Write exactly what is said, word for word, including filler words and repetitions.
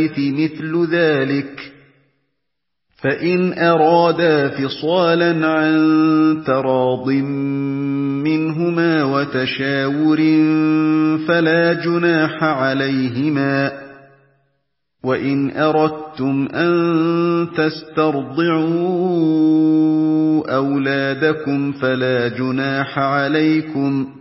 مثل ذلك فإن أرادا فصالا عن تراض منهما وتشاور فلا جناح عليهما وإن أردتم أن تسترضعوا أولادكم فلا جناح عليكم